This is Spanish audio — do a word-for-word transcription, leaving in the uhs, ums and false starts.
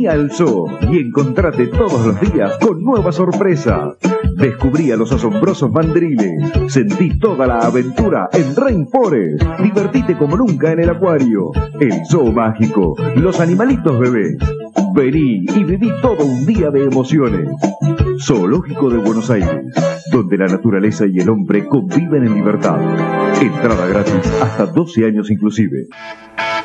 Vení al zoo y encontrate todos los días con nuevas sorpresas. Descubrí a los asombrosos mandriles. Sentí toda la aventura en Rainforest. Divertite como nunca en el acuario. El zoo mágico. Los animalitos bebés. Vení y viví todo un día de emociones. Zoológico de Buenos Aires, donde la naturaleza y el hombre conviven en libertad. Entrada gratis hasta doce años inclusive.